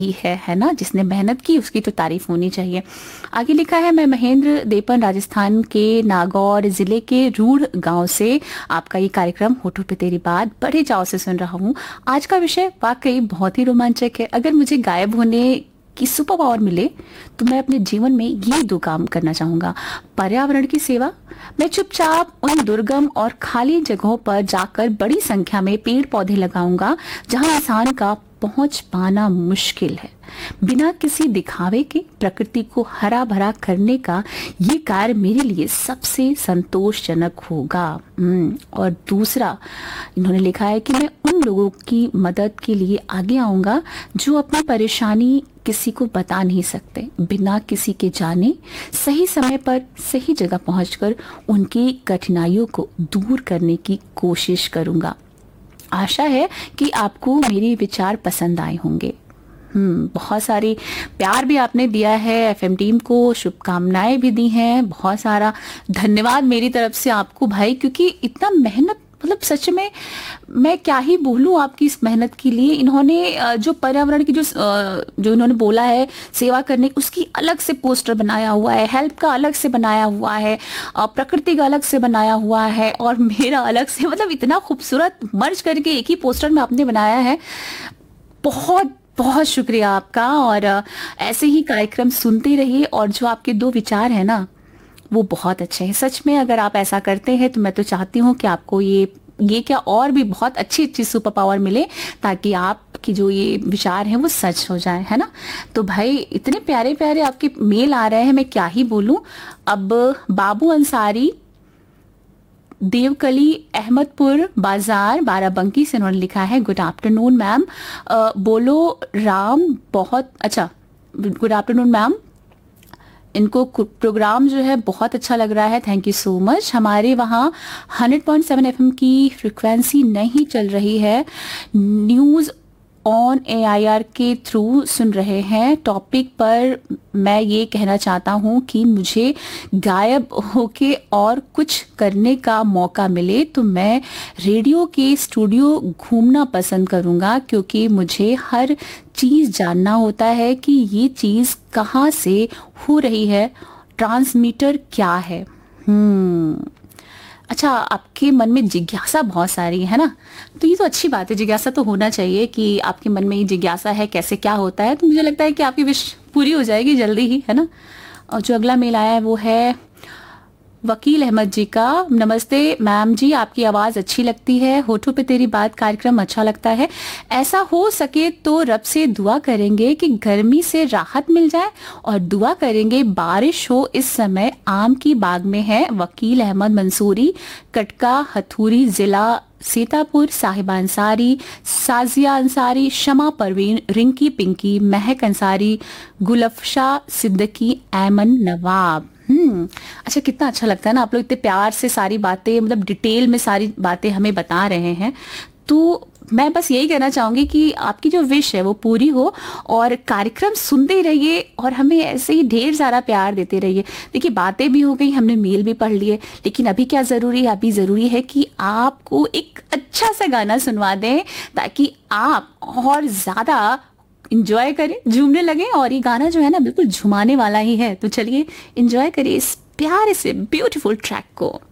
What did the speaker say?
है ना, जिसने मेहनत की उसकी तो तारीफ होनी चाहिए। आगे लिखा है, मैं महेंद्र देपन राजस्थान के नागौर जिले के रूढ़ गांव से आपका ये कार्यक्रम होठों पे तेरी बात बड़े चाव से सुन रहा हूँ। आज का विषय वाकई बहुत ही रोमांचक है। अगर मुझे गायब होने की सुपर पावर मिले तो मैं अपने जीवन में ये दो काम करना चाहूंगा। पर्यावरण की सेवा, मैं चुपचाप उन दुर्गम और खाली जगहों पर जाकर बड़ी संख्या में पेड़ पौधे लगाऊंगा जहां इंसान का पहुंच पाना मुश्किल है। बिना किसी दिखावे के प्रकृति को हरा भरा करने का ये कार्य मेरे लिए सबसे संतोषजनक होगा। और दूसरा इन्होंने लिखा है कि मैं उन लोगों की मदद के लिए आगे आऊंगा जो अपनी परेशानी किसी को बता नहीं सकते। बिना किसी के जाने सही समय पर सही जगह पहुंचकर उनकी कठिनाइयों को दूर करने की कोशिश करूंगा। आशा है कि आपको मेरे विचार पसंद आए होंगे। बहुत सारी प्यार भी आपने दिया है, एफएम टीम को शुभकामनाएं भी दी हैं। बहुत सारा धन्यवाद मेरी तरफ से आपको भाई, क्योंकि इतना मेहनत, मतलब सच में मैं क्या ही बोलूं आपकी इस मेहनत के लिए। इन्होंने जो पर्यावरण की जो इन्होंने बोला है सेवा करने, उसकी अलग से पोस्टर बनाया हुआ है, हेल्प का अलग से बनाया हुआ है, प्रकृति का अलग से बनाया हुआ है, और मेरा अलग से, मतलब इतना खूबसूरत मर्ज करके एक ही पोस्टर में आपने बनाया है। बहुत बहुत शुक्रिया आपका। और ऐसे ही कार्यक्रम सुनते रहिए। और जो आपके दो विचार है ना, वो बहुत अच्छे हैं सच में। अगर आप ऐसा करते हैं तो मैं तो चाहती हूँ कि आपको ये क्या और भी बहुत अच्छी अच्छी सुपर पावर मिले, ताकि आपकी जो ये विचार हैं वो सच हो जाए, है ना। तो भाई इतने प्यारे प्यारे आपके मेल आ रहे हैं, मैं क्या ही बोलूं। अब बाबू अंसारी देवकली अहमदपुर बाजार बाराबंकी से उन्होंने लिखा है, गुड आफ्टरनून मैम, बोलो राम, बहुत अच्छा, गुड आफ्टरनून मैम, इनको प्रोग्राम जो है बहुत अच्छा लग रहा है, थैंक यू सो मच। हमारे वहाँ 100.7 एफएम की फ्रिक्वेंसी नहीं चल रही है, न्यूज़ ऑन एआईआर के थ्रू सुन रहे हैं। टॉपिक पर मैं ये कहना चाहता हूँ कि मुझे गायब होके और कुछ करने का मौका मिले तो मैं रेडियो के स्टूडियो घूमना पसंद करूँगा, क्योंकि मुझे हर चीज़ जानना होता है कि ये चीज़ कहाँ से हो रही है, ट्रांसमीटर क्या है। अच्छा, आपके मन में जिज्ञासा बहुत सारी है ना, तो ये तो अच्छी बात है, जिज्ञासा तो होना चाहिए कि आपके मन में ये जिज्ञासा है कैसे क्या होता है। तो मुझे लगता है कि आपकी विश पूरी हो जाएगी जल्दी ही, है ना। और जो अगला मेल आया है वो है वकील अहमद जी का। नमस्ते मैम जी, आपकी आवाज़ अच्छी लगती है, होठों पे तेरी बात कार्यक्रम अच्छा लगता है। ऐसा हो सके तो रब से दुआ करेंगे कि गर्मी से राहत मिल जाए, और दुआ करेंगे बारिश हो। इस समय आम की बाग में है। वकील अहमद मंसूरी, कटका हथूरी जिला, सीतापुर, साहिबा अंसारी, साजिया अंसारी, शमा परवीन, रिंकी पिंकी, महक अंसारी, गुलफशा सिद्दीकी, ऐमन नवाब। अच्छा, कितना अच्छा लगता है ना, आप लोग इतने प्यार से सारी बातें, मतलब डिटेल में सारी बातें हमें बता रहे हैं। तो मैं बस यही कहना चाहूंगी कि आपकी जो विश है वो पूरी हो, और कार्यक्रम सुनते ही रहिए और हमें ऐसे ही ढेर सारा प्यार देते रहिए। देखिए, बातें भी हो गई, हमने मेल भी पढ़ लिए, लेकिन अभी क्या जरूरी है, अभी जरूरी है कि आपको एक अच्छा सा गाना सुनवा दें, ताकि आप और ज्यादा इंजॉय करें, झूमने लगे। और ये गाना जो है ना बिल्कुल झुमाने वाला ही है। तो चलिए इंजॉय करिए इस प्यारे से ब्यूटीफुल ट्रैक को।